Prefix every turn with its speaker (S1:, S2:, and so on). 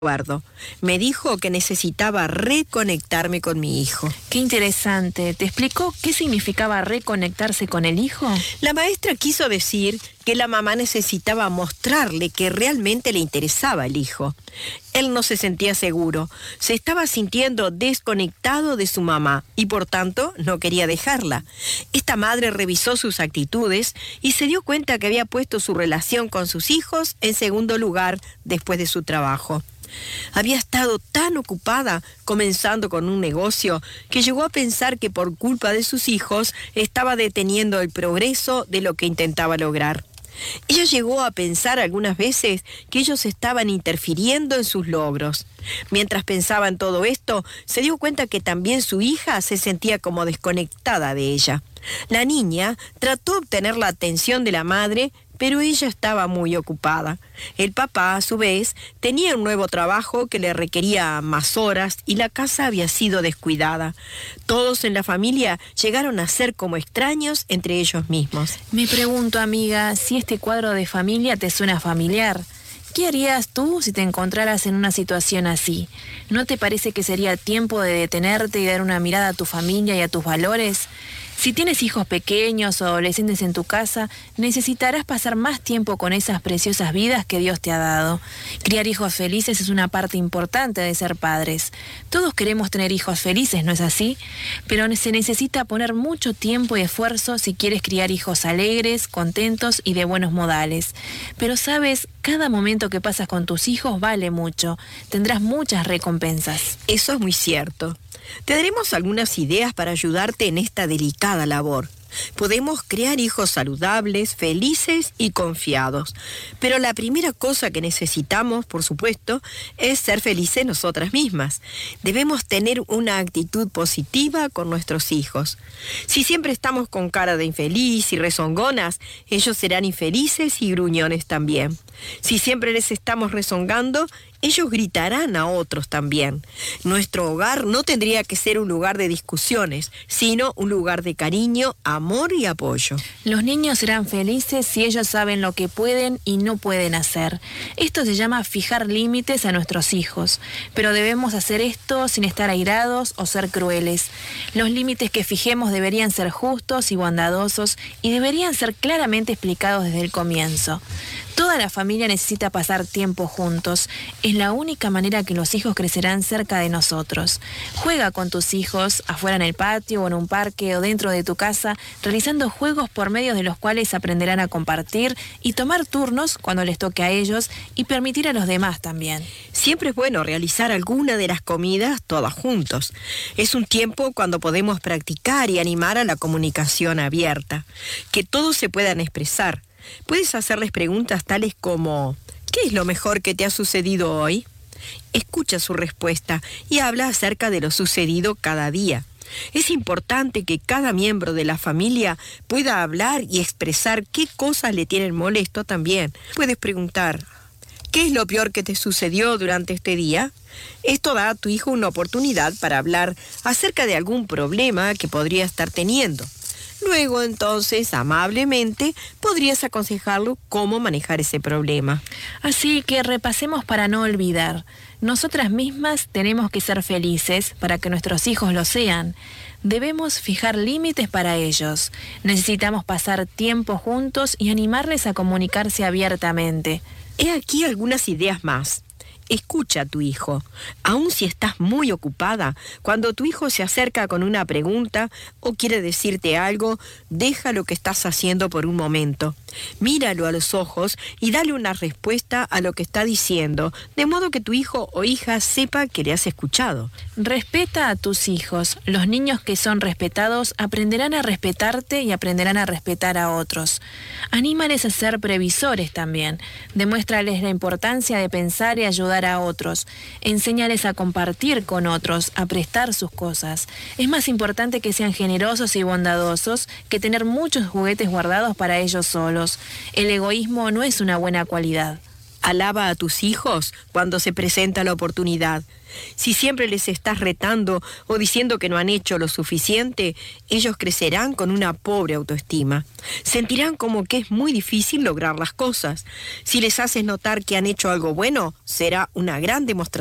S1: Eduardo. Me dijo que necesitaba reconectarme con mi hijo.
S2: Qué interesante. ¿Te explicó qué significaba reconectarse con el hijo?
S1: La maestra quiso decir que la mamá necesitaba mostrarle que realmente le interesaba el hijo. Él no se sentía seguro, se estaba sintiendo desconectado de su mamá y por tanto no quería dejarla. Esta madre revisó sus actitudes y se dio cuenta que había puesto su relación con sus hijos en segundo lugar después de su trabajo. Había estado tan ocupada comenzando con un negocio que llegó a pensar que por culpa de sus hijos estaba deteniendo el progreso de lo que intentaba lograr. Ella llegó a pensar algunas veces que ellos estaban interfiriendo en sus logros. Mientras pensaba en todo esto, se dio cuenta que también su hija se sentía como desconectada de ella. La niña trató de obtener la atención de la madre, pero ella estaba muy ocupada. El papá, a su vez, tenía un nuevo trabajo que le requería más horas y la casa había sido descuidada. Todos en la familia llegaron a ser como extraños entre ellos mismos.
S2: Me pregunto, amiga, si este cuadro de familia te suena familiar. ¿Qué harías tú si te encontraras en una situación así? ¿No te parece que sería tiempo de detenerte y dar una mirada a tu familia y a tus valores? Si tienes hijos pequeños o adolescentes en tu casa, necesitarás pasar más tiempo con esas preciosas vidas que Dios te ha dado. Criar hijos felices es una parte importante de ser padres. Todos queremos tener hijos felices, ¿no es así? Pero se necesita poner mucho tiempo y esfuerzo si quieres criar hijos alegres, contentos y de buenos modales. Pero sabes, cada momento que pasas con tus hijos vale mucho. Tendrás muchas recompensas.
S1: Eso es muy cierto. Te daremos algunas ideas para ayudarte en esta delicada labor. Podemos crear hijos saludables, felices y confiados. Pero la primera cosa que necesitamos, por supuesto, es ser felices nosotras mismas. Debemos tener una actitud positiva con nuestros hijos. Si siempre estamos con cara de infeliz y rezongonas, ellos serán infelices y gruñones también. Si siempre les estamos rezongando, ellos gritarán a otros también. Nuestro hogar no tendría que ser un lugar de discusiones, sino un lugar de cariño, amor y apoyo.
S2: Los niños serán felices si ellos saben lo que pueden y no pueden hacer. Esto se llama fijar límites a nuestros hijos, pero debemos hacer esto sin estar airados o ser crueles. Los límites que fijemos deberían ser justos y bondadosos y deberían ser claramente explicados desde el comienzo. Toda la familia necesita pasar tiempo juntos. Es la única manera que los hijos crecerán cerca de nosotros. Juega con tus hijos afuera en el patio o en un parque o dentro de tu casa, realizando juegos por medio de los cuales aprenderán a compartir y tomar turnos cuando les toque a ellos y permitir a los demás también.
S1: Siempre es bueno realizar alguna de las comidas todas juntos. Es un tiempo cuando podemos practicar y animar a la comunicación abierta, que todos se puedan expresar. Puedes hacerles preguntas tales como ¿qué es lo mejor que te ha sucedido hoy? Escucha su respuesta y habla acerca de lo sucedido cada día. Es importante que cada miembro de la familia pueda hablar y expresar qué cosas le tienen molesto también. Puedes preguntar ¿qué es lo peor que te sucedió durante este día? Esto da a tu hijo una oportunidad para hablar acerca de algún problema que podría estar teniendo. Luego, entonces, amablemente, podrías aconsejarlo cómo manejar ese problema.
S2: Así que repasemos para no olvidar. Nosotras mismas tenemos que ser felices para que nuestros hijos lo sean. Debemos fijar límites para ellos. Necesitamos pasar tiempo juntos y animarles a comunicarse abiertamente.
S1: He aquí algunas ideas más. Escucha a tu hijo. Aun si estás muy ocupada, cuando tu hijo se acerca con una pregunta o quiere decirte algo, deja lo que estás haciendo por un momento. Míralo a los ojos y dale una respuesta a lo que está diciendo, de modo que tu hijo o hija sepa que le has escuchado.
S2: Respeta a tus hijos. Los niños que son respetados aprenderán a respetarte y aprenderán a respetar a otros. Anímales a ser previsores también. Demuéstrales la importancia de pensar y ayudar a otros. Enséñales a compartir con otros, a prestar sus cosas. Es más importante que sean generosos y bondadosos que tener muchos juguetes guardados para ellos solos. El egoísmo no es una buena cualidad.
S1: Alaba a tus hijos cuando se presenta la oportunidad. Si siempre les estás retando o diciendo que no han hecho lo suficiente, ellos crecerán con una pobre autoestima. Sentirán como que es muy difícil lograr las cosas. Si les haces notar que han hecho algo bueno, será una gran demostración